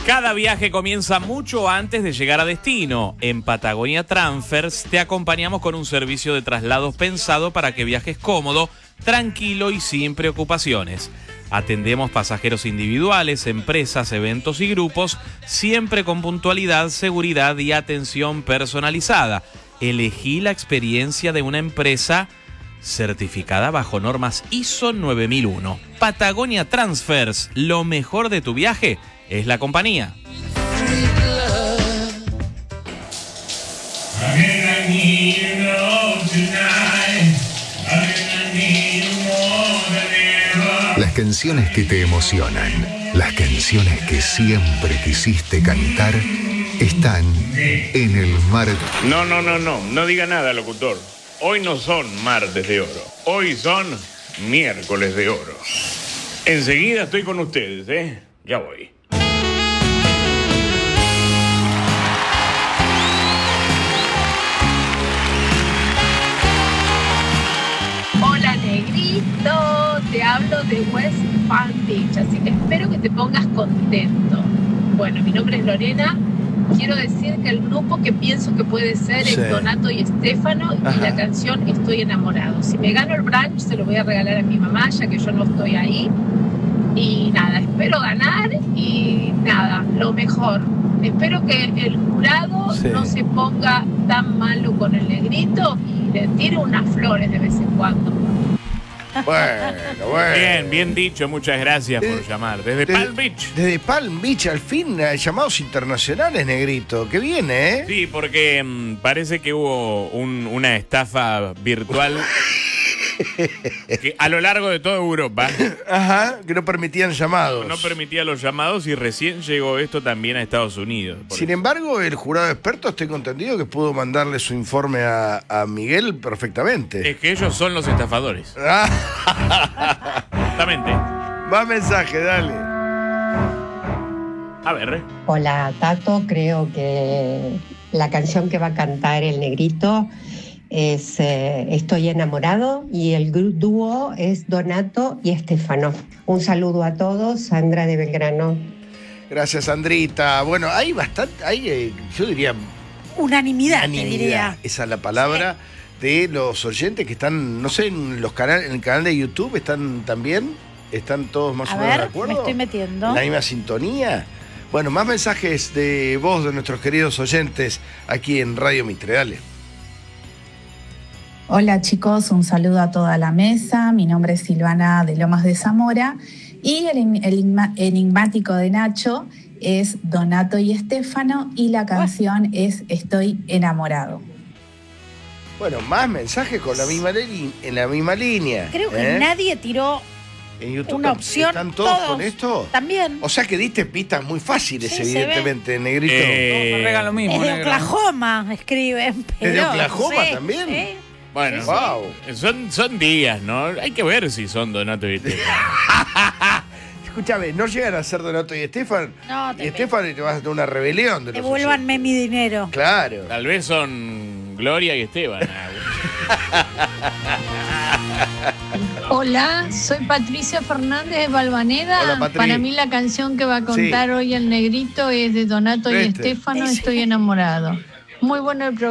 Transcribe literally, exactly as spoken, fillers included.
Cada viaje comienza mucho antes de llegar a destino. En Patagonia Transfers te acompañamos con un servicio de traslados pensado para que viajes cómodo, tranquilo y sin preocupaciones. Atendemos pasajeros individuales, empresas, eventos y grupos, siempre con puntualidad, seguridad y atención personalizada. Elegí la experiencia de una empresa certificada bajo normas I S O nueve mil uno. Patagonia Transfers, lo mejor de tu viaje es la compañía. Las canciones que te emocionan, las canciones que siempre quisiste cantar, están en el mar. No, no, no, no, no diga nada, locutor. Hoy no son martes de oro, hoy son miércoles de oro. Enseguida estoy con ustedes, ¿eh? Ya voy. Hola, negrito, te hablo de West Palm Beach, así que espero que te pongas contento. Bueno, mi nombre es Lorena. Quiero decir que el grupo que pienso que puede ser sí. es Donato y Estefano. Ajá. Y la canción Estoy Enamorado. Si me gano el brunch se lo voy a regalar a mi mamá, ya que yo no estoy ahí. Y nada, espero ganar y nada, lo mejor. Espero que el jurado sí. no se ponga tan malo con el negrito y le tire unas flores de vez en cuando. Bueno, bueno. Bien, bien dicho, muchas gracias de, por llamar. Desde de, Palm Beach. Desde Palm Beach, al fin, llamados internacionales, negrito. Qué bien, ¿eh? Sí, porque mmm, parece que hubo un, una estafa virtual que a lo largo de toda Europa. Ajá, que no permitían llamados. No, no permitía los llamados y recién llegó esto también a Estados Unidos. Sin eso. embargo, el jurado experto, tengo entendido que pudo mandarle su informe a, a Miguel perfectamente. Es que ellos son los estafadores. Exactamente. Más mensaje, dale. A ver. Hola, Tato. Creo que la canción que va a cantar el negrito es eh, Estoy Enamorado y el dúo es Donato y Estefano. Un saludo a todos, Sandra de Belgrano. Gracias, Sandrita. Bueno, hay bastante, hay, eh, yo diría... Unanimidad, unanimidad, te diría. Esa es la palabra sí. de los oyentes que están, no sé, en los canales, en el canal de YouTube están también, están todos más a o menos ver, de acuerdo. Me estoy metiendo. ¿En la misma sintonía? Bueno, más mensajes de voz de nuestros queridos oyentes aquí en Radio Mitre, dale. Hola chicos, un saludo a toda la mesa. Mi nombre es Silvana de Lomas de Zamora y el, el enigmático de Nacho es Donato y Estefano y la canción es Estoy Enamorado. Bueno, más mensajes con la misma li- en la misma línea. Creo que ¿eh? nadie tiró en YouTube una opción. ¿Están todos, todos con esto? También. O sea que diste pistas muy fáciles, sí, evidentemente, negrito. Eh, no, me regan lo mismo, Desde negro. Oklahoma escriben. Pero, ¿Desde Oklahoma sí, también? Sí. Bueno, sí, wow. son, son días, ¿no? Hay que ver si son Donato y Estefano. Escúchame, no llegan a ser Donato y Estefan. No, y Estefan y te vas a tener una rebelión de los Devuélvanme oyentes. mi dinero. Claro. Tal vez son Gloria y Esteban. Hola, soy Patricia Fernández de Valvaneda. Hola, Patri. Para mí la canción que va a contar sí. hoy el negrito es de Donato y Este. Estefano, Estoy Enamorado. Muy bueno el programa.